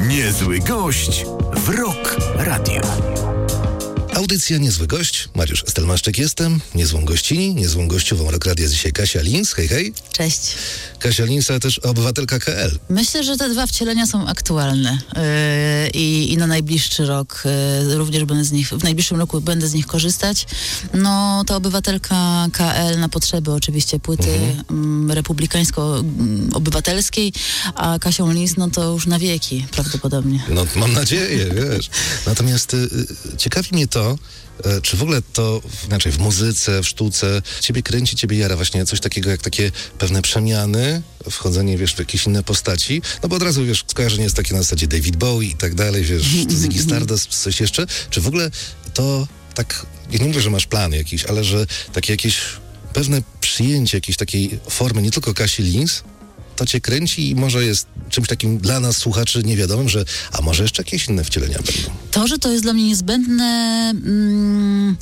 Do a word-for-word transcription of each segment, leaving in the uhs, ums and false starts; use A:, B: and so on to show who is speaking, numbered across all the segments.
A: Niezły gość w Rock Radio.
B: Audycja Niezły Gość. Mariusz Stelmaszczyk jestem. Niezłą gościni, niezłą gościową Rock Radia dzisiaj Kasia Lins. Hej, hej.
C: Cześć.
B: Kasia Lins, ale też obywatelka K L.
C: Myślę, że te dwa wcielenia są aktualne yy, i, i na najbliższy rok yy, również będę z nich, w najbliższym roku będę z nich korzystać. No, ta obywatelka K L na potrzeby oczywiście płyty mhm. y, republikańsko-obywatelskiej, a Kasią Lins, no to już na wieki prawdopodobnie.
B: No, mam nadzieję, wiesz. Natomiast y, ciekawi mnie to, czy w ogóle to, inaczej, w muzyce, w sztuce, ciebie kręci, ciebie jara właśnie coś takiego jak takie pewne przemiany, wchodzenie, wiesz, w jakieś inne postaci, no bo od razu, wiesz, skojarzenie jest takie na zasadzie David Bowie i tak dalej, wiesz, Ziggy Stardust, coś jeszcze, czy w ogóle to tak, ja nie mówię, że masz plany jakiś, ale że takie jakieś pewne przyjęcie jakiejś takiej formy, nie tylko Kasi Lins, to cię kręci i może jest czymś takim dla nas, słuchaczy, niewiadomym, że a może jeszcze jakieś inne wcielenia będą.
C: To, że to jest dla mnie niezbędne, mm,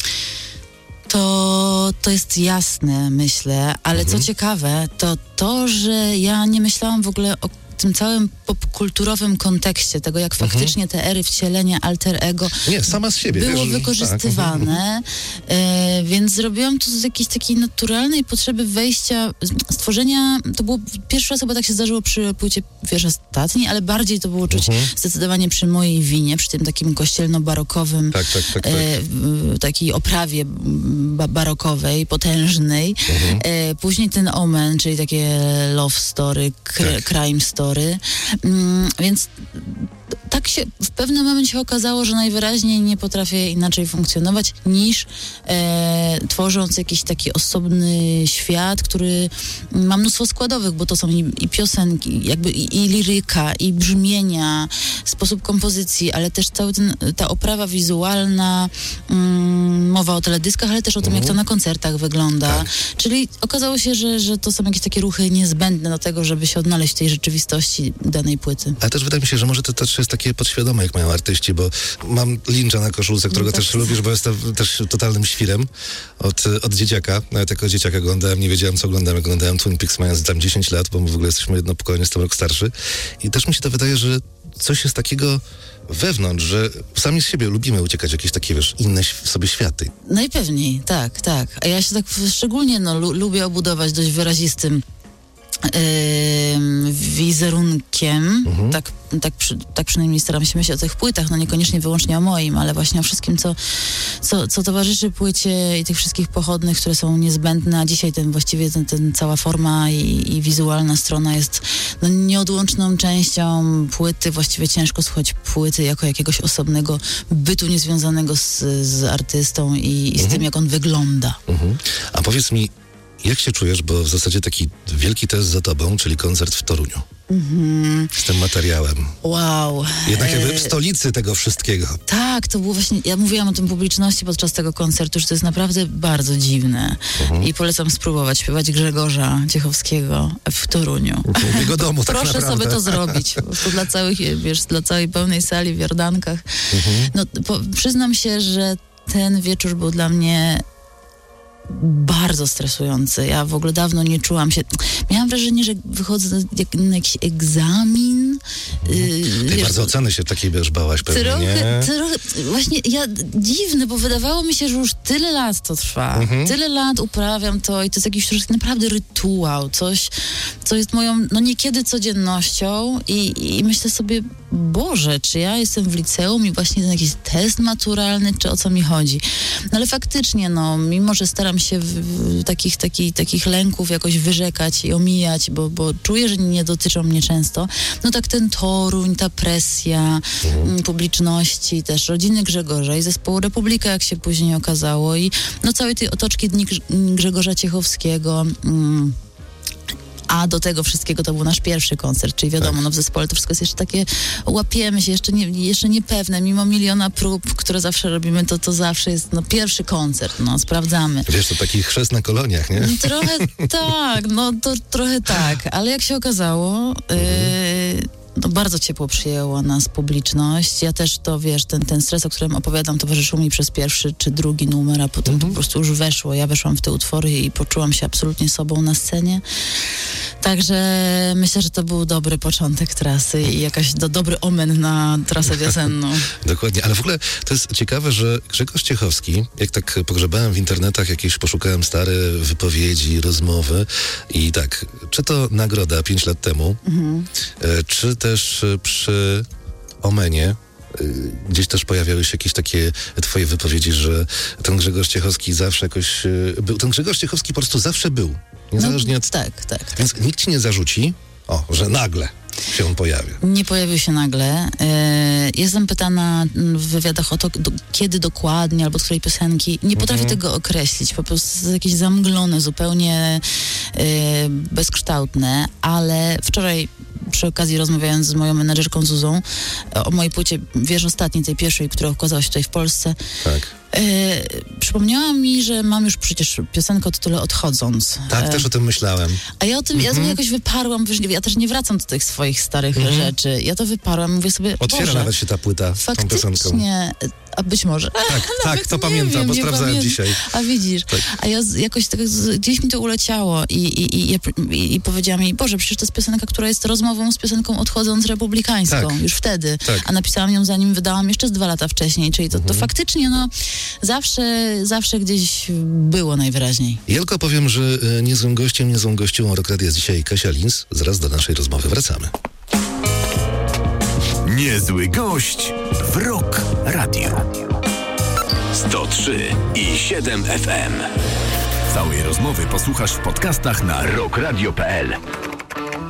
C: to, to jest jasne, myślę, ale mhm. co ciekawe, to to, że ja nie myślałam w ogóle o tym całym popkulturowym kontekście tego, jak mhm. faktycznie te ery wcielenia, alter ego
B: nie, sama z siebie,
C: było
B: wiesz,
C: wykorzystywane, tak. e, więc zrobiłam to z jakiejś takiej naturalnej potrzeby wejścia, stworzenia, to było pierwszy raz chyba tak się zdarzyło przy płycie, wiesz, ostatniej, ale bardziej to było czuć mhm. zdecydowanie przy mojej winie, przy tym takim kościelno-barokowym
B: tak, tak, tak, tak.
C: E, takiej oprawie ba- barokowej, potężnej. Mhm. E, później ten Omen, czyli takie love story, kr- tak. crime story. Mm, więc tak się w pewnym momencie okazało, że najwyraźniej nie potrafię inaczej funkcjonować niż e, tworząc jakiś taki osobny świat, który ma mnóstwo składowych, bo to są i, i piosenki, jakby i, i liryka, i brzmienia, sposób kompozycji, ale też cała ta oprawa wizualna, mm, mowa o teledyskach, ale też o tym, mm. jak to na koncertach wygląda. Tak. Czyli okazało się, że, że to są jakieś takie ruchy niezbędne do tego, żeby się odnaleźć w tej rzeczywistości danej płyty.
B: Ale też wydaje mi się, że może to też jest takie podświadome, jak mają artyści, bo mam Lyncha na koszulce, którego no też lubisz, bo jestem też totalnym świrem od, od dzieciaka. Nawet jako dzieciaka oglądałem, nie wiedziałem, co oglądałem, jak oglądałem Twin Peaks, mając tam dziesięć lat, bo my w ogóle jesteśmy jedno pokolenie, jestem rok starszy. I też mi się to wydaje, że coś jest takiego wewnątrz, że sami z siebie lubimy uciekać w jakieś takie, wiesz, inne w sobie światy.
C: Najpewniej, tak, tak. A ja się tak szczególnie no, lu- lubię obudować dość wyrazistym Yy, wizerunkiem, mhm. tak, tak, przy, tak przynajmniej staram się myśleć o tych płytach, no niekoniecznie wyłącznie o moim, ale właśnie o wszystkim, co, co, co towarzyszy płycie i tych wszystkich pochodnych, które są niezbędne, a dzisiaj ten właściwie ten, ten cała forma i, i wizualna strona jest no, nieodłączną częścią płyty, właściwie ciężko słuchać płyty jako jakiegoś osobnego bytu niezwiązanego z, z artystą i, i mhm. z tym, jak on wygląda.
B: Mhm. A powiedz mi, jak się czujesz, bo w zasadzie taki wielki test za tobą, czyli koncert w Toruniu. Mm-hmm. Z tym materiałem.
C: Wow.
B: Jednak jakby w stolicy tego wszystkiego.
C: Tak, to było właśnie, ja mówiłam o tym publiczności podczas tego koncertu, że to jest naprawdę bardzo dziwne. Uh-huh. I polecam spróbować śpiewać Grzegorza Ciechowskiego w Toruniu.
B: W jego domu tak
C: Proszę
B: naprawdę.
C: sobie to zrobić. To dla całych, wiesz, dla całej pełnej sali w Jordankach. Uh-huh. No, po, przyznam się, że ten wieczór był dla mnie bardzo stresujący. Ja w ogóle dawno nie czułam się... Miałam wrażenie, że wychodzę jak, na jakiś egzamin.
B: Yy, Ty bardzo oceny się takiej, wiesz, bałaś pewnie,
C: trochę,
B: nie?
C: Trochę, właśnie ja, dziwne, bo wydawało mi się, że już tyle lat to trwa. Mhm. Tyle lat uprawiam to i to jest jakiś już naprawdę rytuał. Coś, co jest moją, no niekiedy codziennością i, i myślę sobie, Boże, czy ja jestem w liceum i właśnie ten jakiś test maturalny, czy o co mi chodzi? No ale faktycznie, no, mimo że staram się w, w takich, taki, takich lęków jakoś wyrzekać i omijać, bo, bo czuję, że nie dotyczą mnie często, no tak ten Toruń, ta presja mhm. publiczności, też rodziny Grzegorza i zespołu Republika, jak się później okazało, i no całej tej otoczki Dni Grzegorza Ciechowskiego. Mm. A do tego wszystkiego to był nasz pierwszy koncert, czyli wiadomo, tak. no w zespole to wszystko jest jeszcze takie, łapiemy się, jeszcze, nie, jeszcze niepewne, mimo miliona prób, które zawsze robimy, to to zawsze jest no pierwszy koncert, no sprawdzamy.
B: Wiesz, to taki chrzest na koloniach, nie?
C: Trochę tak, no to trochę tak, ale jak się okazało, mhm. yy, no, bardzo ciepło przyjęła nas publiczność. Ja też to, wiesz, ten, ten stres, o którym opowiadam, towarzyszył mi przez pierwszy czy drugi numer, a potem mhm. to po prostu już weszło. Ja weszłam w te utwory i poczułam się absolutnie sobą na scenie. Także myślę, że to był dobry początek trasy i jakaś do, dobry omen na trasę wiosenną.
B: Dokładnie, ale w ogóle to jest ciekawe, że Grzegorz Ciechowski, jak tak pogrzebałem w internetach, jakieś poszukałem stare wypowiedzi, rozmowy i tak, czy to nagroda pięć lat temu, mhm. czy też przy Omenie, gdzieś też pojawiały się jakieś takie twoje wypowiedzi, że ten Grzegorz Ciechowski zawsze jakoś był. Ten Grzegorz Ciechowski po prostu zawsze był. Niezależnie
C: no,
B: od...
C: Tak, tak.
B: Więc
C: tak.
B: nikt ci nie zarzuci, o, że nagle się on pojawia.
C: Nie pojawił się nagle. Jestem pytana w wywiadach o to, do, kiedy dokładnie, albo z której piosenki. Nie potrafię mhm. tego określić. Po prostu jest jakieś zamglone, zupełnie yy, bezkształtne, ale wczoraj przy okazji rozmawiając z moją menadżerką Zuzą o mojej płycie, wiesz, ostatniej, tej pierwszej, która ukazała się tutaj w Polsce.
B: Tak.
C: Yy, przypomniała mi, że mam już przecież piosenkę o tytule Odchodząc.
B: Tak,
C: yy,
B: też o tym myślałem.
C: A ja o tym, mm-hmm. ja to jakoś wyparłam, wiesz, ja też nie wracam do tych swoich starych mm-hmm. rzeczy. Ja to wyparłam, mówię sobie,
B: Otwiera
C: Boże,
B: nawet się ta płyta z tą piosenką.
C: Faktycznie, a być może.
B: Tak, tak, to pamiętam, wiem, bo sprawdzałem pamiętam. dzisiaj.
C: A widzisz, tak. a ja z, jakoś tak, z, gdzieś mi to uleciało i, i, i, i, i powiedziałam jej, Boże, przecież to jest piosenka, która jest rozmową z piosenką Odchodząc republikańską, tak. już wtedy. Tak. A napisałam ją, zanim wydałam jeszcze z dwa lata wcześniej, czyli to, mhm. to faktycznie, no, zawsze, zawsze gdzieś było najwyraźniej.
B: Jelko, powiem, że niezłym gościem, niezłą gością Rock Radia jest dzisiaj Kasia Lins. Zaraz do naszej rozmowy wracamy.
A: Niezły gość w Rock Radio. sto trzy i siedem F M. Całej rozmowy posłuchasz w podcastach na rock radio kropka p l.